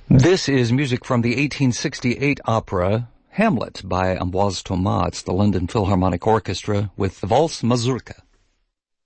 This is music from the 1868 opera Hamlet by Ambroise Thomas. It's the London Philharmonic Orchestra with the Valse Mazurka.